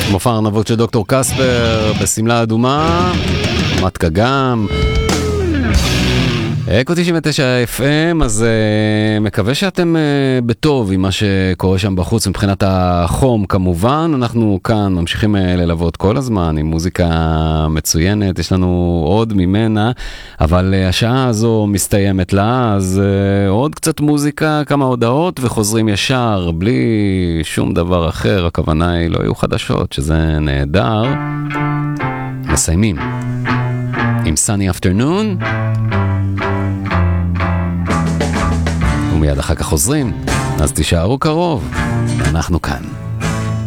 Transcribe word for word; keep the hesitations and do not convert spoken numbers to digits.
מופע ארנבות של דוקטור קספר בסמלה אדומה, מתקה גם. אקו תשעים ותשע אף אם, אז uh, מקווה שאתם uh, בטוב עם מה שקורה שם בחוץ מבחינת החום כמובן. אנחנו כאן ממשיכים uh, ללוות כל הזמן עם מוזיקה מצוינת, יש לנו עוד ממנה, אבל uh, השעה הזו מסתיימת לה, אז uh, עוד קצת מוזיקה, כמה הודעות וחוזרים ישר, בלי שום דבר אחר, הכוונה היא לא יהיו חדשות, שזה נהדר. מסיימים עם Sunny Afternoon, ומיד אחר כך חוזרים, אז תישארו קרוב, אנחנו כאן.